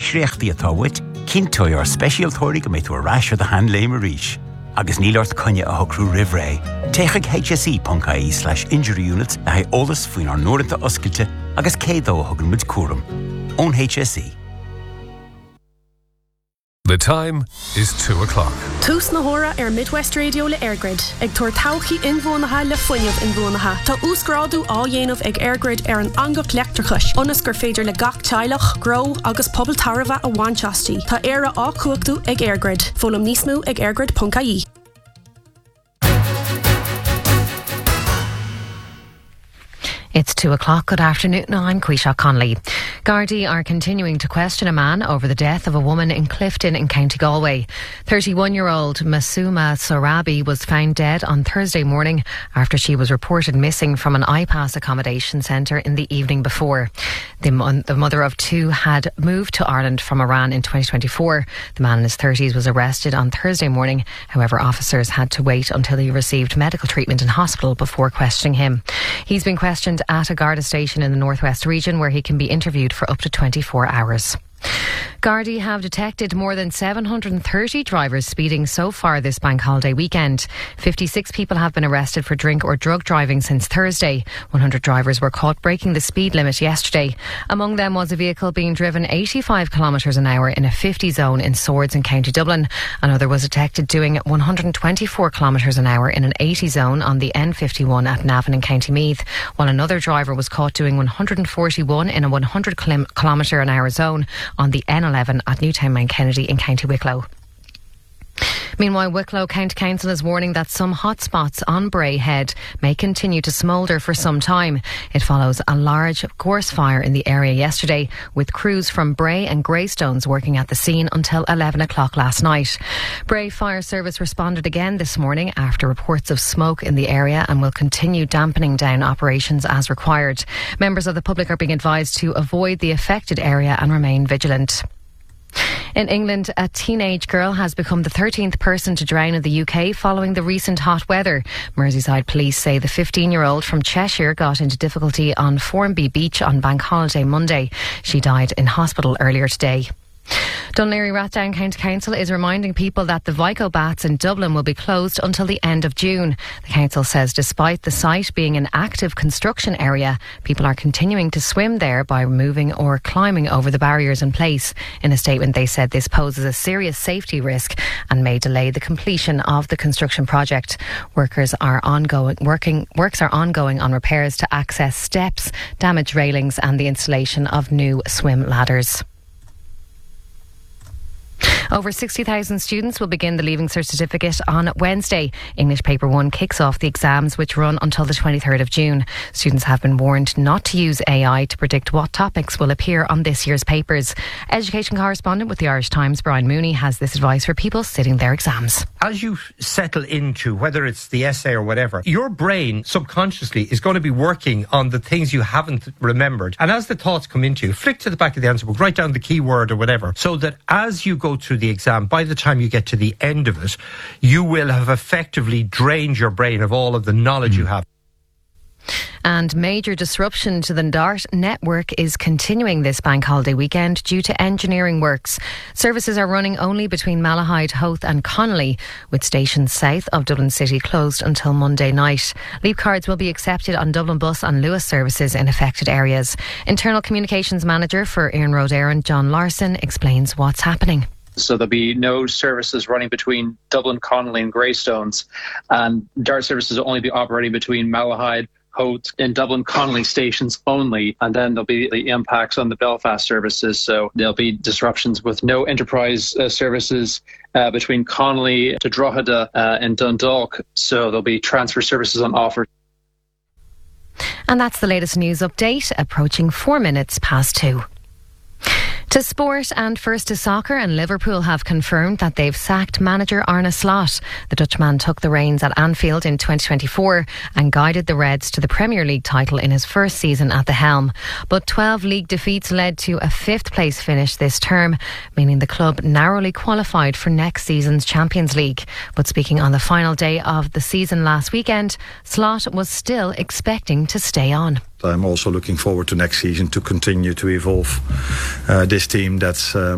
shreachtaí atá wit, cintói ar special thórí go méid tú arás ar the hand léim a ríis. Agus nílart conne a hocrú rivré. Téigh hse.ie/injury units a hae olas faoin ar nóirinta oscailte agus cédó a hogan mid cuaram. Ón HSE. The time is 2 o'clock. Tús na hóra Midwest Radio le Airgrid. Ag tuair tauchaí inmhónatha le foiineamh inmhónatha. Tá úsgrádu á dhéanamh ag Airgrid ar an angach leachtarchais. Onas gur féidir le gach teilech, gro agus pobl tarva a bhainteastí. Tá éire á cuachtú ag Airgrid. Fólam níos mó ag airgrid.ie. It's 2 o'clock. Good afternoon. I'm Quisha Connolly. Gardaí are continuing to question a man over the death of a woman in Clifton in County Galway. 31-year-old Masuma Sorabi was found dead on Thursday morning after she was reported missing from an iPass accommodation centre in the evening before. The mother of two had moved to Ireland from Iran in 2024. The man in his 30s was arrested on Thursday morning. However, officers had to wait until he received medical treatment in hospital before questioning him. He's been questioned at a Garda station in the northwest region where he can be interviewed for up to 24 hours. Gardaí have detected more than 730 drivers speeding so far this bank holiday weekend. 56 people have been arrested for drink or drug driving since Thursday. 100 drivers were caught breaking the speed limit yesterday. Among them was a vehicle being driven 85 kilometres an hour in a 50 zone in Swords in County Dublin. Another was detected doing 124 kilometres an hour in an 80 zone on the N51 at Navan in County Meath, while another driver was caught doing 141 in a 100 kilometre an hour zone on the N11 at Newtown Mount Kennedy in County Wicklow. Meanwhile, Wicklow County Council is warning that some hotspots on Bray Head may continue to smoulder for some time. It follows a large gorse fire in the area yesterday, with crews from Bray and Greystones working at the scene until 11 o'clock last night. Bray Fire Service responded again this morning after reports of smoke in the area and will continue dampening down operations as required. Members of the public are being advised to avoid the affected area and remain vigilant. In England, a teenage girl has become the 13th person to drown in the UK following the recent hot weather. Merseyside police say the 15-year-old from Cheshire got into difficulty on Formby Beach on Bank Holiday Monday. She died in hospital earlier today. Dunleary Rathdown County Council is reminding people that the Vico Baths in Dublin will be closed until the end of June. The council says despite the site being an active construction area, people are continuing to swim there by moving or climbing over the barriers in place. In a statement, they said this poses a serious safety risk and may delay the completion of the construction project. Works are ongoing on repairs to access steps, damaged railings and the installation of new swim ladders. Over 60,000 students will begin the Leaving Cert certificate on Wednesday. English Paper 1 kicks off the exams, which run until the 23rd of June. Students have been warned not to use AI to predict what topics will appear on this year's papers. Education correspondent with the Irish Times, Brian Mooney, has this advice for people sitting their exams. As you settle into, whether it's the essay or whatever, your brain subconsciously is going to be working on the things you haven't remembered. And as the thoughts come into you, flick to the back of the answer book, write down the keyword or whatever, so that as you go through the exam, by the time you get to the end of it, you will have effectively drained your brain of all of the knowledge you have. And major disruption to the DART network is continuing this bank holiday weekend due to engineering works. Services are running only between Malahide, Howth and Connolly, with stations south of Dublin City closed until Monday night. Leap cards will be accepted on Dublin Bus and Lewis services in affected areas. Internal Communications Manager for Iarn Road Éireann, John Larson, explains what's happening. So there'll be no services running between Dublin, Connolly and Greystones, and DART services will only be operating between Malahide, Howth and Dublin Connolly stations only, and then there'll be the impacts on the Belfast services. So there'll be disruptions with no enterprise services between Connolly to Drogheda and Dundalk, so there'll be transfer services on offer. And that's the latest news update, approaching 4 minutes past 2. To sport and first to soccer, and Liverpool have confirmed that they've sacked manager Arne Slot. The Dutchman took the reins at Anfield in 2024 and guided the Reds to the Premier League title in his first season at the helm. But 12 league defeats led to a 5th place finish this term, meaning the club narrowly qualified for next season's Champions League. But speaking on the final day of the season last weekend, Slot was still expecting to stay on. I'm also looking forward to next season to continue to evolve this team that's